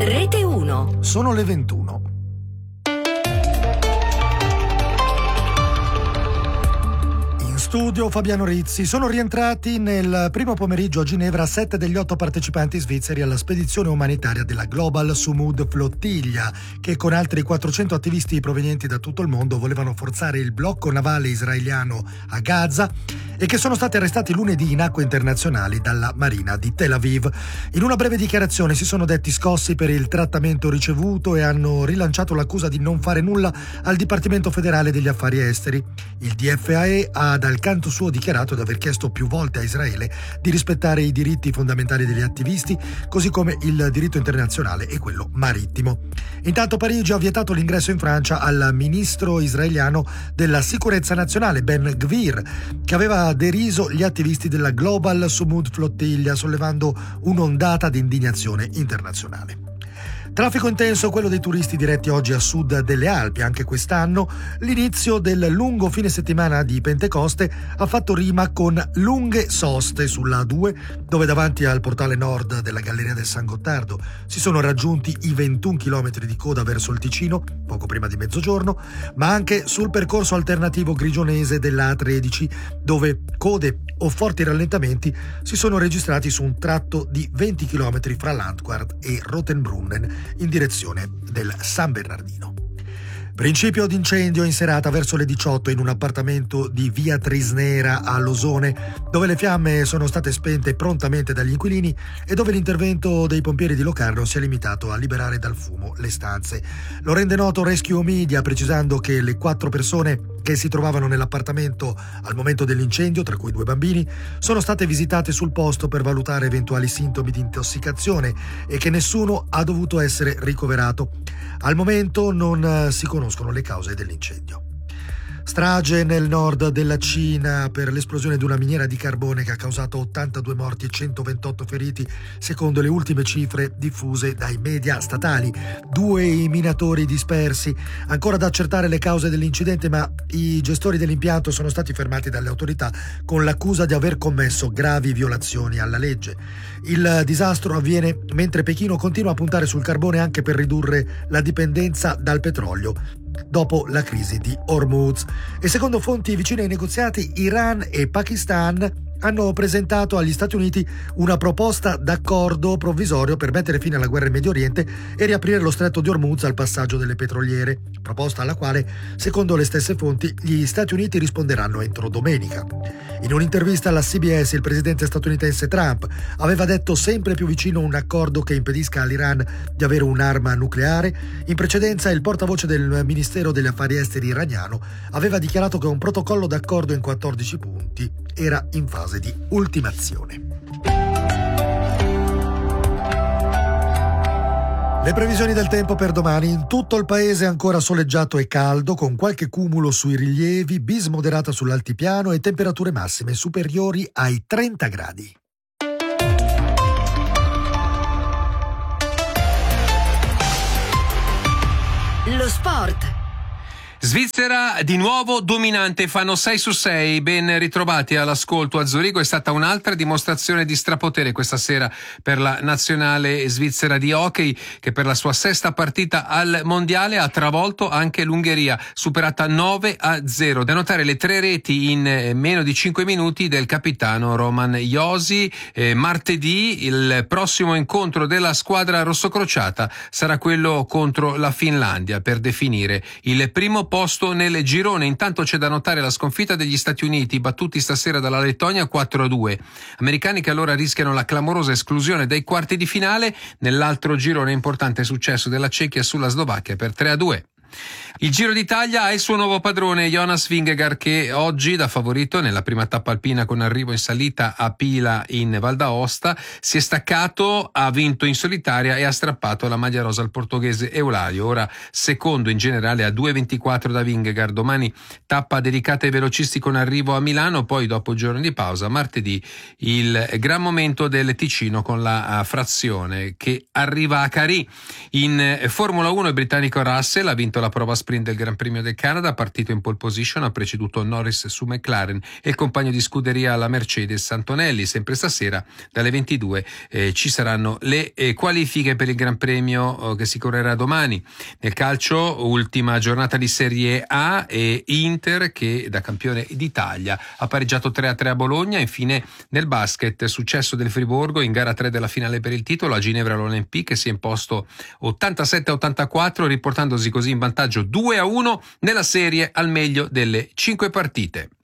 Rete 1. Sono le 21. In studio Fabiano Rizzi. Sono rientrati nel primo pomeriggio a Ginevra 7 degli 8 partecipanti svizzeri alla spedizione umanitaria della Global Sumud Flottiglia, che con altri 400 attivisti provenienti da tutto il mondo volevano forzare il blocco navale israeliano a Gaza e che sono stati arrestati lunedì in acque internazionali dalla Marina di Tel Aviv. In una breve dichiarazione si sono detti scossi per il trattamento ricevuto e hanno rilanciato l'accusa di non fare nulla al Dipartimento federale degli affari esteri. Il DFAE ha dal canto suo dichiarato di aver chiesto più volte a Israele di rispettare i diritti fondamentali degli attivisti, così come il diritto internazionale e quello marittimo. Intanto Parigi ha vietato l'ingresso in Francia al ministro israeliano della sicurezza nazionale Ben Gvir, che aveva deriso gli attivisti della Global Sumud Flottiglia, sollevando un'ondata di indignazione internazionale. Traffico intenso quello dei turisti diretti oggi a sud delle Alpi. Anche quest'anno l'inizio del lungo fine settimana di Pentecoste ha fatto rima con lunghe soste sulla A2, dove davanti al portale nord della Galleria del San Gottardo si sono raggiunti i 21 km di coda verso il Ticino, poco prima di mezzogiorno, ma anche sul percorso alternativo grigionese della A13, dove code o forti rallentamenti si sono registrati su un tratto di 20 km fra Landquart e Rotenbrunnen in direzione del San Bernardino. Principio d'incendio in serata verso le 18 in un appartamento di via Trisnera a Losone, dove le fiamme sono state spente prontamente dagli inquilini e dove l'intervento dei pompieri di Locarno si è limitato a liberare dal fumo le stanze. Lo rende noto Rescue Media, precisando che le 4 persone che si trovavano nell'appartamento al momento dell'incendio, tra cui 2 bambini, sono state visitate sul posto per valutare eventuali sintomi di intossicazione e che nessuno ha dovuto essere ricoverato. Al momento non si conoscono le cause dell'incendio. Strage nel nord della Cina per l'esplosione di una miniera di carbone che ha causato 82 morti e 128 feriti, secondo le ultime cifre diffuse dai media statali. 2 i minatori dispersi. Ancora da accertare le cause dell'incidente, ma i gestori dell'impianto sono stati fermati dalle autorità con l'accusa di aver commesso gravi violazioni alla legge. Il disastro avviene mentre Pechino continua a puntare sul carbone anche per ridurre la dipendenza dal petrolio dopo la crisi di Hormuz. E secondo fonti vicine ai negoziati, Iran e Pakistan hanno presentato agli Stati Uniti una proposta d'accordo provvisorio per mettere fine alla guerra in Medio Oriente e riaprire lo stretto di Hormuz al passaggio delle petroliere, proposta alla quale, secondo le stesse fonti, gli Stati Uniti risponderanno entro domenica. In un'intervista alla CBS, il presidente statunitense Trump aveva detto sempre più vicino un accordo che impedisca all'Iran di avere un'arma nucleare. In precedenza il portavoce del Ministero degli Affari Esteri iraniano aveva dichiarato che un protocollo d'accordo in 14 punti era in fase di ultimazione. Le previsioni del tempo per domani: in tutto il paese ancora soleggiato e caldo, con qualche cumulo sui rilievi, bis moderata sull'altipiano e temperature massime superiori ai 30 gradi. Lo sport. Svizzera di nuovo dominante, fanno 6-6, ben ritrovati all'ascolto a Zurigo. È stata un'altra dimostrazione di strapotere questa sera per la nazionale svizzera di hockey, che per la sua 6ª partita al mondiale ha travolto anche l'Ungheria, superata 9-0. Da notare le 3 reti in meno di 5 minuti del capitano Roman Josi. Martedì il prossimo incontro della squadra rossocrociata sarà quello contro la Finlandia per definire il primo posto nel girone. Intanto c'è da notare la sconfitta degli Stati Uniti, battuti stasera dalla Lettonia 4-2. Americani che allora rischiano la clamorosa esclusione dai quarti di finale. Nell'altro girone importante successo della Cechia sulla Slovacchia per 3-2. Il Giro d'Italia ha il suo nuovo padrone, Jonas Vingegaard, che oggi da favorito nella prima tappa alpina con arrivo in salita a Pila in Val d'Aosta si è staccato, ha vinto in solitaria e ha strappato la maglia rosa al portoghese Eulario, ora secondo in generale a 2:24 da Vingegaard. Domani tappa dedicata ai velocisti con arrivo a Milano, poi dopo giorni di pausa martedì il gran momento del Ticino con la frazione che arriva a Carì. In Formula 1 il britannico Russell ha vinto la alla prova sprint del Gran Premio del Canada, partito in pole position, ha preceduto Norris su McLaren e il compagno di scuderia alla Mercedes Antonelli. Sempre stasera dalle 22 ci saranno le qualifiche per il Gran Premio che si correrà domani. Nel calcio, ultima giornata di Serie A e Inter che da campione d'Italia ha pareggiato 3-3 a Bologna. Infine nel basket, successo del Friburgo in gara 3 della finale per il titolo. A Ginevra l'Olympique si è imposto 87-84, riportandosi così in vantaggio 2-1 nella serie al meglio delle 5 partite.